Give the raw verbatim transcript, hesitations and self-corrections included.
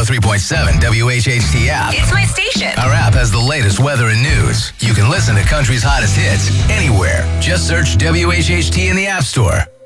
three point seven W H H T app. It's my station. Our app has the latest weather and news. You can listen to country's hottest hits anywhere. Just search W H H T in the App Store.